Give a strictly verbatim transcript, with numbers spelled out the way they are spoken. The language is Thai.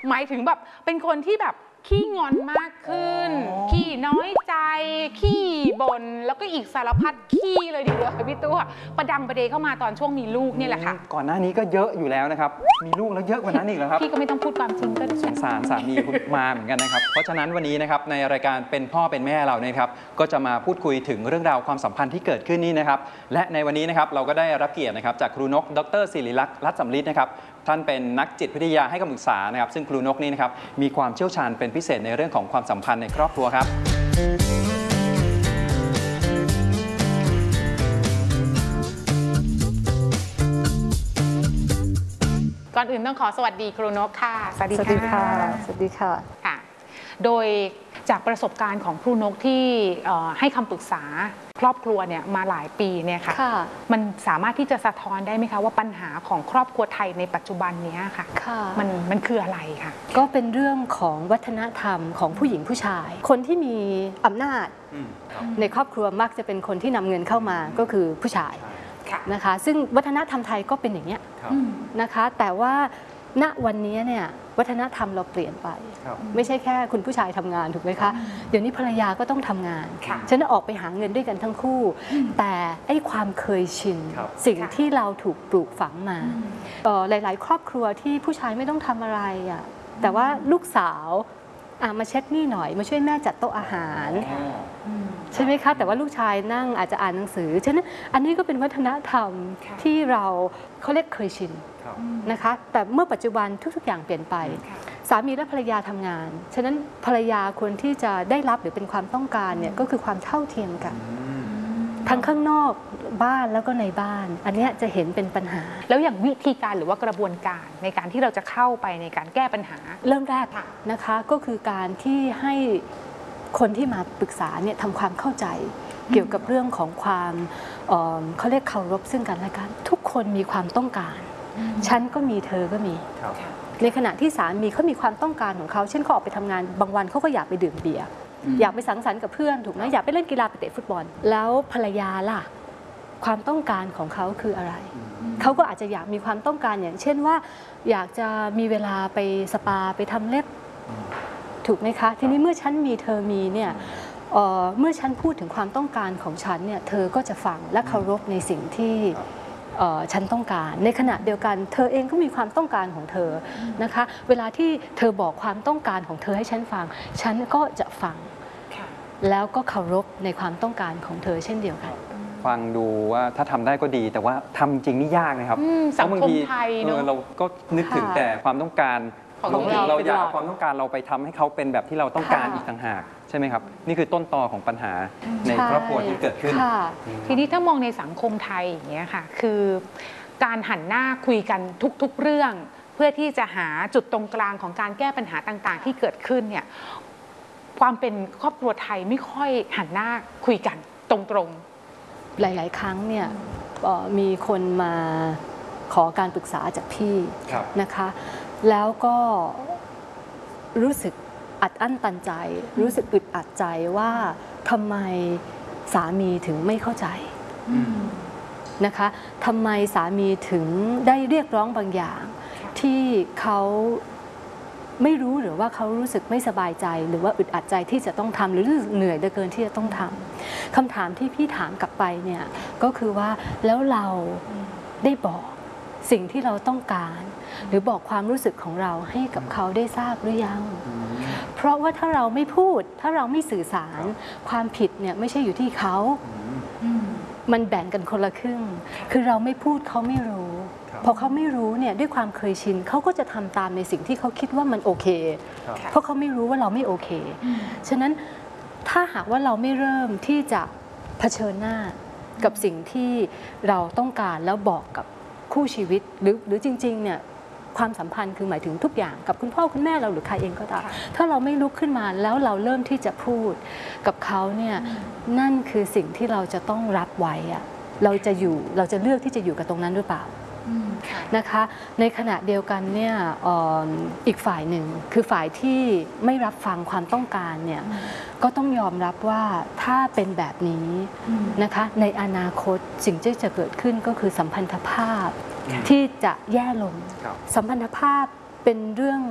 หมายถึงแบบเป็นคนที่แบบขี้งอนมากขึ้นขี้น้อยใจขี้บ่นแล้วก็อีกสารพัดขี้เลยทีเดียวค่ะพี่ตัวประดังประเดเข้ามาตอนช่วงมีลูกนี่แหละค่ะก่อนหน้านี้ก็เยอะอยู่แล้วนะครับมีลูกแล้วเยอะกว่านั้นอีกเหรอครับพี่ก็ไม่ต้องพูดความจริงก็สงสารสามีคุณมาเหมือนกันนะครับเพราะฉะนั้นวันนี้นะครับในรายการเป็นพ่อเป็นแม่เราเนี่ยครับก็จะมาพูดคุยถึงเรื่องราวความสัมพันธ์ที่เกิดขึ้นนี่นะครับและในวันนี้นะครับเราก็ได้รับเกียรตินะครับจากครูนกดร.ศิริลักษณ์รัตน์สำลิดนะครับท่านเป็นนักจิตวิทยาให้คำปรึกษานะครับซึ่งครูนกนี่นะครับมีความเชี่ยวชาญเป็นพิเศษในเรื่องของความสัมพันธ์ในครอบครัวครับก่อนอื่นต้องขอสวัสดีครูนกค่ะสวัสดีค่ะสวัสดีค่ะค่ะโดยจากประสบการณ์ของครูนกที่ให้คำปรึกษาครอบครัวเนี่ยมาหลายปีเนี่ยค่ะมันสามารถที่จะสะท้อนได้ไหมคะว่าปัญหาของครอบครัวไทยในปัจจุบันนี้ค่ะมันมันคืออะไรคะก็เป็นเรื่องของวัฒนธรรมของผู้หญิงผู้ชายคนที่มีอำนาจในครอบครัวมักจะเป็นคนที่นำเงินเข้ามาก็คือผู้ชายนะคะซึ่งวัฒนธรรมไทยก็เป็นอย่างนี้นะคะแต่ว่าณวันนี้เนี่ยวัฒนธรรมเราเปลี่ยนไปไม่ใช่แค่คุณผู้ชายทำงานถูกไหมคะเดี๋ยวนี้ภรรยาก็ต้องทำงานฉันออกไปหาเงินด้วยกันทั้งคู่แต่ไอ้ความเคยชินสิ่งที่เราถูกปลูกฝังมาหลายๆครอบครัวที่ผู้ชายไม่ต้องทำอะไรอ่ะแต่ว่าลูกสาวมาเช็ดนี่หน่อยมาช่วยแม่จัดโต๊ะอาหารใช่ไหมคะแต่ว่าลูกชายนั่งอาจจะอ่านหนังสือฉะนั้นอันนี้ก็เป็นวัฒนธรรมที่เราเขาเรียกเคยชินนะคะแต่เมื่อปัจจุบันทุกๆอย่างเปลี่ยนไปสามีและภรรยาทำงานฉะนั้นภรรยาควรที่จะได้รับหรือเป็นความต้องการเนี่ยก็คือความเท่าเทียมกันทั้งข้างนอกบ้านแล้วก็ในบ้านอันนี้จะเห็นเป็นปัญหาแล้วอย่างวิธีการหรือว่ากระบวนการในการที่เราจะเข้าไปในการแก้ปัญหาเริ่มแรกนะคะก็คือการที่ให้คนที่มาปรึกษาเนี่ยทำความเข้าใจเกี่ยวกับเรื่องของความเขาเรียกเคารพซึ่งกันและกันทุกคนมีความต้องการฉันก็มีเธอก็มีในขณะที่สามีเขามีความต้องการของเขาเช่นเขาออกไปทำงานบางวันเขาก็อยากไปดื่มเบียร์อยากไปสังสรรค์กับเพื่อนถูกไหมอยากไปเล่นกีฬาไปเตะฟุตบอลแล้วภรรยาล่ะความต้องการของเขาคืออะไรเขาก็อาจจะอยากมีความต้องการอย่างเช่นว่าอยากจะมีเวลาไปสปาไปทำเล็บถูกไหมคะทีนี้เมื่อฉันมีเธอมีเนี่ยเมื่อฉันพูดถึงความต้องการของฉันเนี่ยเธอก็จะฟังและเคารพในสิ่งที่ฉันต้องการในขณะเดียวกันเธอเองก็มีความต้องการของเธอนะคะเวลาที่เธอบอกความต้องการของเธอให้ฉันฟังฉันก็จะฟังแล้วก็เคารพในความต้องการของเธอเช่นเดียวกันฟังดูว่าถ้าทำได้ก็ดีแต่ว่าทำจริงนี่ยากนะครับสังคมไทยเนอะเราก็นึกถึงแต่ความต้องการของเราเราอยากความต้องการเราไปทำให้เขาเป็นแบบที่เราต้องการอีกต่างหากใช่ไหมครับนี่คือต้นตอของปัญหาในครอบครัวที่เกิดขึ้นทีนี้ถ้ามองในสังคมไทยอย่างเงี้ยค่ะคือการหันหน้าคุยกันทุกๆเรื่องเพื่อที่จะหาจุดตรงกลางของการแก้ปัญหาต่างๆที่เกิดขึ้นเนี่ยความเป็นครอบครัวไทยไม่ค่อยหันหน้าคุยกันตรงๆหลายๆครั้งเนี่ยมีคนมาขอการปรึกษาจากพี่นะคะแล้วก็รู้สึกอัดอั้นตันใจรู้สึกอึดอัดใจว่าทำไมสามีถึงไม่เข้าใจนะคะทำไมสามีถึงได้เรียกร้องบางอย่างที่เขาไม่รู้หรือว่าเขารู้สึกไม่สบายใจหรือว่าอึดอัดใจที่จะต้องทำหรือรู้สึกเหนื่อยเหลือเกินที่จะต้องทำคำถามที่พี่ถามกลับไปเนี่ยก็คือว่าแล้วเราได้บอกสิ่งที่เราต้องการหรือบอกความรู้สึกของเราให้กับเขาได้ทราบหรือยังเพราะว่าถ้าเราไม่พูดถ้าเราไม่สื่อสารความผิดเนี่ยไม่ใช่อยู่ที่เขามันแบ่งกันคนละครึ่งคือเราไม่พูดเขาไม่รู้พอเขาไม่รู้เนี่ยด้วยความเคยชินเขาก็จะทำตามในสิ่งที่เขาคิดว่ามันโอเคเพราะเขาไม่รู้ว่าเราไม่โอเคฉะนั้นถ้าหากว่าเราไม่เริ่มที่จะเผชิญหน้ากับสิ่งที่เราต้องการแล้วบอกกับคู่ชีวิตหรือหรือจริงๆเนี่ยความสัมพันธ์คือหมายถึงทุกอย่างกับคุณพ่อคุณแม่เราหรือใครเองก็ตามถ้าเราไม่ลุกขึ้นมาแล้วเราเริ่มที่จะพูดกับเขาเนี่ยนั่นคือสิ่งที่เราจะต้องรับไว้อะเราจะอยู่เราจะเลือกที่จะอยู่กับตรงนั้นหรือเปล่านะคะในขณะเดียวกันเนี่ยอีกฝ่ายหนึ่งคือฝ่ายที่ไม่รับฟังความต้องการเนี่ยก็ต้องยอมรับว่าถ้าเป็นแบบนี้นะคะในอนาคตสิ่งที่จะเกิดขึ้นก็คือสัมพันธภาพที่จะแย่ลงสัมพันธภาพเป็นเรื่อง